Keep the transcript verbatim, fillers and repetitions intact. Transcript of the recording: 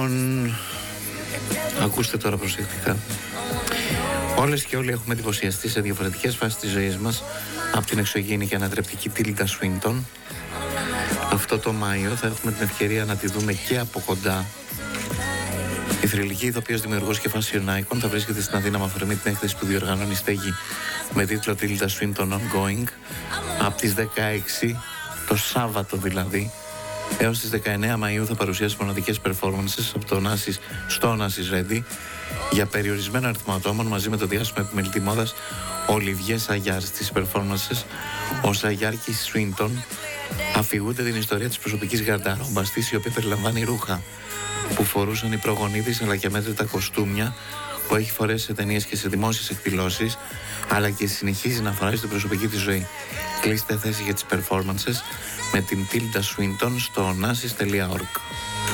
Ακούστε τώρα προσεκτικά. Όλες και όλοι έχουμε εντυπωσιαστεί σε διαφορετικές φάσεις της ζωής μας από την εξωγήινη και ανατρεπτική Τίλντα Σουίντον. Αυτό το Μάιο θα έχουμε την ευκαιρία να τη δούμε και από κοντά. Η θρυλική ηθοποιός, δημιουργός και fashion icon θα βρίσκεται στην Αθήνα με αφορμή την έκθεση που διοργανώνει η Στέγη με τίτλο Τίλντα Σουίντον Ongoing από τις δεκαέξι, το Σάββατο δηλαδή, έως τις δεκαεννέα Μαΐου θα παρουσιάσει μοναδικές performances από το Onassis στο Onassis Ready για περιορισμένο αριθμό ατόμων μαζί με το διάσημο επιμελητή μόδας Ολιβιέ Σαγιάρ. Στις performances ο Σαγιάρ και η Σουίντον αφηγούνται την ιστορία της προσωπικής γκαρνταρόμπας της, η οποία περιλαμβάνει ρούχα που φορούσαν οι προγονείς της αλλά και αμέτρητα κοστούμια που έχει φορέσει σε ταινίες και σε δημόσιες εκδηλώσεις, αλλά και συνεχίζει να φοράει στην προσωπική της ζωή. Κλείστε θέση για τις performances με την Τίλντα Σουίντον στο onassis τελεία org.